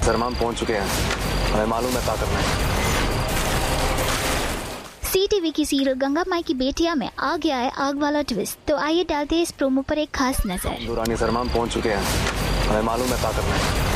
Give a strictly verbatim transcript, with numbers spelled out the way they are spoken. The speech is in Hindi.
शर्मा हम पहुंच चुके हैं, हमें मालूम है क्या करना है। सी टीवी की सीरियल गंगा माई की बेटियां में आ गया है आग वाला ट्विस्ट, तो आइए डालते हैं इस प्रोमो पर एक खास नजर। दुरानी शर्मा हम पहुंच चुके हैं, हमें मालूम है क्या करना है।